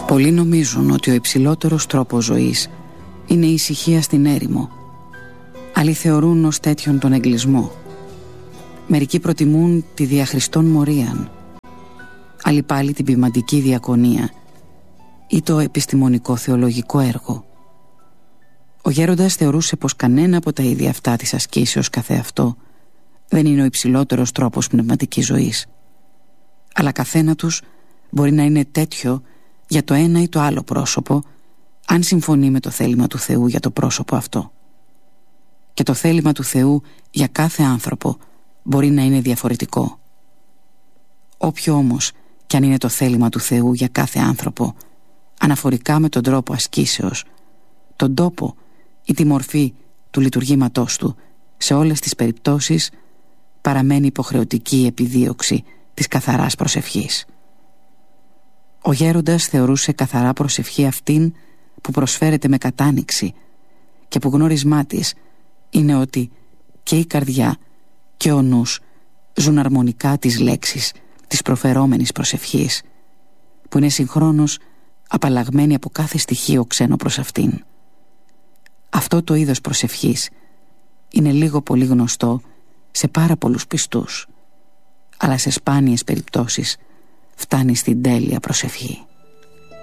Πολλοί νομίζουν ότι ο υψηλότερος τρόπος ζωής είναι η ησυχία στην έρημο. Άλλοι θεωρούν ως τέτοιον τον εγκλισμό. Μερικοί προτιμούν τη διαχριστόν μορίαν. Άλλοι πάλι την ποιμαντική διακονία ή το επιστημονικό θεολογικό έργο. Ο γέροντας θεωρούσε πως κανένα από τα είδη αυτά της ασκήσεως καθεαυτό δεν είναι ο υψηλότερος τρόπος πνευματικής ζωής. Αλλά καθένα τους μπορεί να είναι τέτοιο για το ένα ή το άλλο πρόσωπο, αν συμφωνεί με το θέλημα του Θεού για το πρόσωπο αυτό. Και το θέλημα του Θεού για κάθε άνθρωπο μπορεί να είναι διαφορετικό. Όποιο όμως κι αν είναι το θέλημα του Θεού για κάθε άνθρωπο, αναφορικά με τον τρόπο ασκήσεως, τον τόπο ή τη μορφή του λειτουργήματός του, σε όλες τις περιπτώσεις παραμένει υποχρεωτική η επιδίωξη της καθαράς προσευχής. Ο γέροντας θεωρούσε καθαρά προσευχή αυτήν που προσφέρεται με κατάνοιξη και που γνώρισμά της είναι ότι και η καρδιά και ο νους ζουν αρμονικά τις λέξεις της προφερόμενης προσευχής, που είναι συγχρόνως απαλλαγμένη από κάθε στοιχείο ξένο προς αυτήν. Αυτό το είδος προσευχής είναι λίγο πολύ γνωστό σε πάρα πολλούς πιστούς, αλλά σε σπάνιες περιπτώσεις φτάνει στην τέλεια προσευχή.